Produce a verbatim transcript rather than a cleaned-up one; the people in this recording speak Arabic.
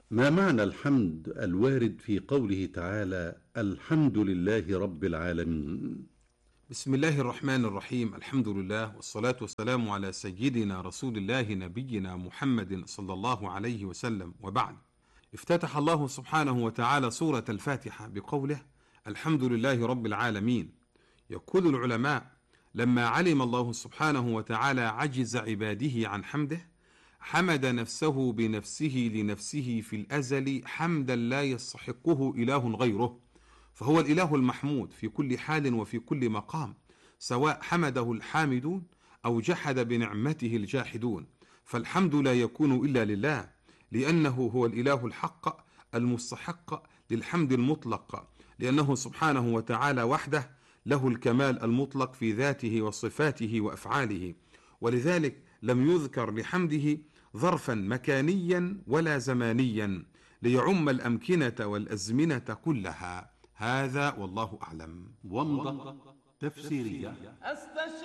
ما معنى الحمد الوارد في قوله تعالى الحمد لله رب العالمين؟ بسم الله الرحمن الرحيم. الحمد لله والصلاة والسلام على سيدنا رسول الله نبينا محمد صلى الله عليه وسلم، وبعد. افتتح الله سبحانه وتعالى سورة الفاتحة بقوله الحمد لله رب العالمين. يقول العلماء: لما علم الله سبحانه وتعالى عجز عباده عن حمده، حمد نفسه بنفسه لنفسه في الأزل حمدا لا يستحقه إله غيره، فهو الإله المحمود في كل حال وفي كل مقام، سواء حمده الحامدون أو جحد بنعمته الجاحدون، فالحمد لا يكون إلا لله، لأنه هو الإله الحق المستحق للحمد المطلق، لأنه سبحانه وتعالى وحده له الكمال المطلق في ذاته وصفاته وأفعاله، ولذلك لم يذكر لحمده ظرفا مكانيا ولا زمانيا ليعم الأمكنة والأزمنة كلها. هذا والله أعلم. ومضة تفسيرية.